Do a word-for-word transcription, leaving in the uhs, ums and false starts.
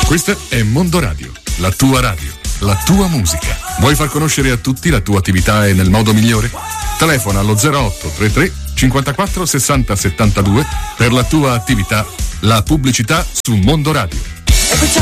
Questa è Mondo Radio, la tua radio, la tua musica. Vuoi far conoscere a tutti la tua attività e nel modo migliore? Telefona allo zero otto trentatré cinquantaquattro sessanta settantadue per la tua attività, la pubblicità su Mondo Radio.